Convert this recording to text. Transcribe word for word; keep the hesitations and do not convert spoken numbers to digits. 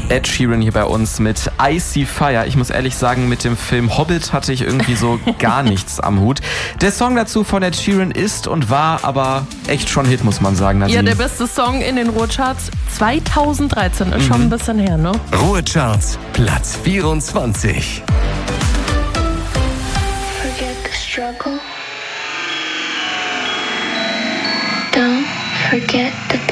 Ed Sheeran hier bei uns mit Icy Fire. Ich muss ehrlich sagen, mit dem Film Hobbit hatte ich irgendwie so gar nichts am Hut. Der Song dazu von Ed Sheeran ist und war aber echt schon Hit, muss man sagen. Nadine. Ja, der beste Song in den Ruhrcharts zweitausenddreizehn, ist mhm. schon ein bisschen her, ne? Ruhrcharts, Platz vierundzwanzig. Forget the struggle. Don't forget the